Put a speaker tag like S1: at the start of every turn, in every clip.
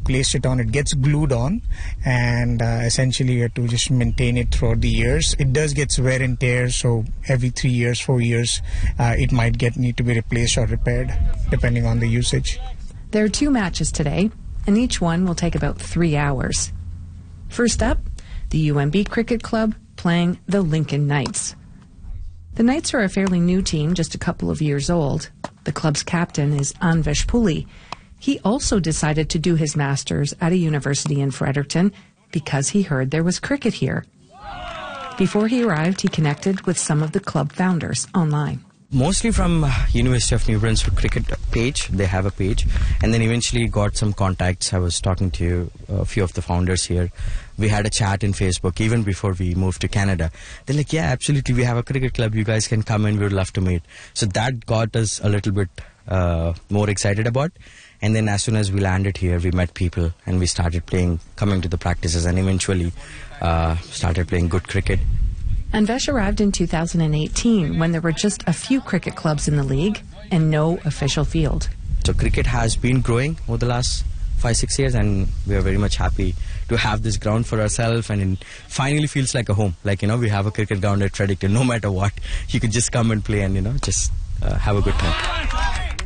S1: placed it on, it gets glued on, and essentially you have to just maintain it throughout the years. It does get wear and tear, so every 3 years, 4 years, it might need to be replaced or repaired, depending on the usage.
S2: There are 2 matches today, and each one will take about 3 hours. First up, the UMB Cricket Club playing the Lincoln Knights. The Knights are a fairly new team, just a couple of years old. The club's captain is Anvesh Puli. He also decided to do his master's at a university in Fredericton because he heard there was cricket here. Before he arrived, he connected with some of the club founders online.
S3: Mostly from University of New Brunswick cricket page. They have a page, and then eventually got some contacts. I was talking to a few of the founders here. We had a chat in Facebook even before we moved to Canada. They're like, yeah, absolutely, we have a cricket club, you guys can come in, we would love to meet. So that got us a little bit more excited about. And then as soon as we landed here, we met people and we started coming to the practices, and eventually started playing good cricket.
S2: Anvesh arrived in 2018 when there were just a few cricket clubs in the league and no official field.
S3: So cricket has been growing over the last 5-6 years, and we are very much happy to have this ground for ourselves, and it finally feels like a home. Like, we have a cricket ground at Fredericton. No matter what, you can just come and play and, just have a good time.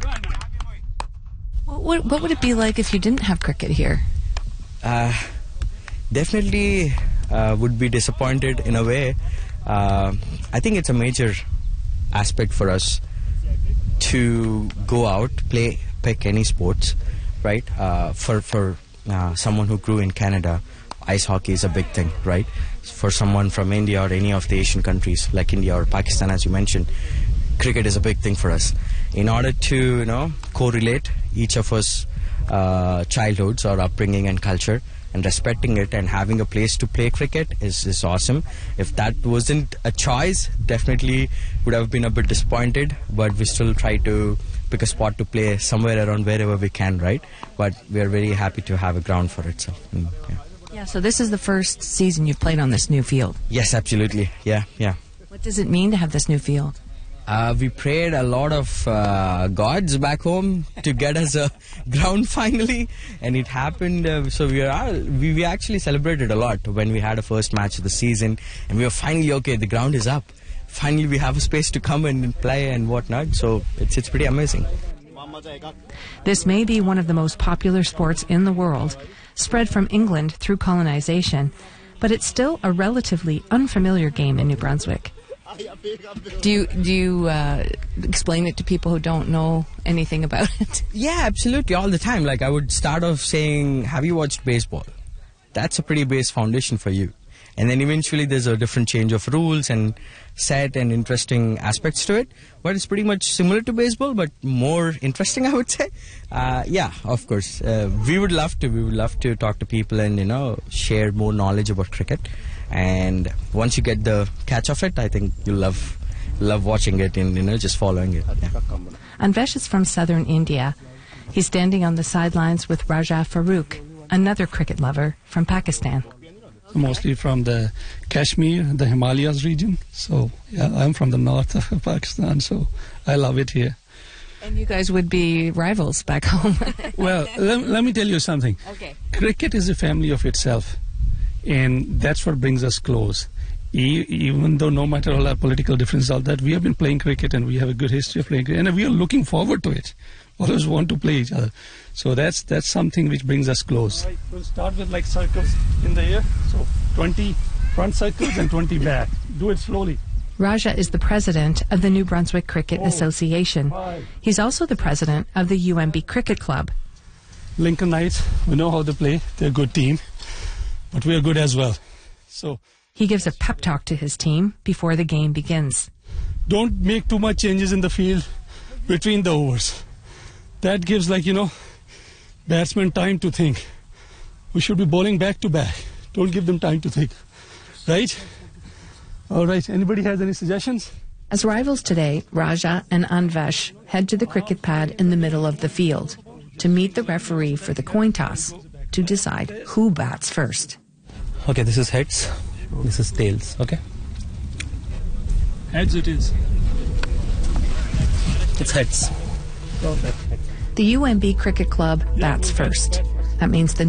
S2: What would it be like if you didn't have cricket here?
S3: Definitely would be disappointed in a way. I think it's a major aspect for us to go out, pick any sports, right? For someone who grew in Canada, ice hockey is a big thing, right? For someone from India or any of the Asian countries like India or Pakistan, as you mentioned, cricket is a big thing for us. In order to, correlate each of us childhoods or upbringing and culture, and respecting it and having a place to play cricket is awesome. If that wasn't a choice, definitely would have been a bit disappointed, but we still try to pick a spot to play somewhere around wherever we can, right? But we are very happy to have a ground for it. So,
S2: yeah, so this is the first season you've played on this new field.
S3: Yes, absolutely. Yeah.
S2: What does it mean to have this new field?
S3: We prayed a lot of gods back home to get us a ground finally, and it happened. So we actually celebrated a lot when we had a first match of the season, and we were finally okay. The ground is up. Finally, we have a space to come and play and whatnot. So it's pretty amazing.
S2: This may be one of the most popular sports in the world, spread from England through colonization, but it's still a relatively unfamiliar game in New Brunswick. Do you explain it to people who don't know anything about it?
S3: Yeah, absolutely, all the time. Like, I would start off saying, have you watched baseball? That's a pretty base foundation for you. And then eventually there's a different change of rules and set and interesting aspects to it. But it's pretty much similar to baseball, but more interesting, I would say. Yeah, of course. We would love to talk to people and, share more knowledge about cricket. And once you get the catch of it, I think you'll love watching it and just following it. Yeah.
S2: Anvesh is from southern India. He's standing on the sidelines with Raja Farooq, another cricket lover from Pakistan.
S4: Mostly from the Kashmir, the Himalayas region. So yeah, I'm from the north of Pakistan, so I love it here.
S2: And you guys would be rivals back home.
S4: Well, let me tell you something.
S2: Okay.
S4: Cricket is a family of itself. And that's what brings us close. Even though no matter all our political differences, all that, we have been playing cricket and we have a good history of playing cricket, and we are looking forward to it. Always want to play each other. So that's something which brings us close. Right, we'll start with like circles in the air. So 20 front circles and 20 back. Do it slowly.
S2: Raja is the president of the New Brunswick Cricket Association. He's also the president of the UMB Cricket Club.
S4: Lincoln Knights, we know how they play. They're a good team. But we are good as well. So
S2: he gives a pep talk to his team before the game begins.
S4: Don't make too much changes in the field between the overs. That gives, batsmen time to think. We should be bowling back to back. Don't give them time to think. Right? All right. Anybody has any suggestions?
S2: As rivals today, Raja and Anvesh head to the cricket pad in the middle of the field to meet the referee for the coin toss to decide who bats first.
S5: Okay, this is heads. This is tails. Okay.
S4: Heads it is.
S5: It's heads.
S2: The UMB Cricket Club bats first. That means the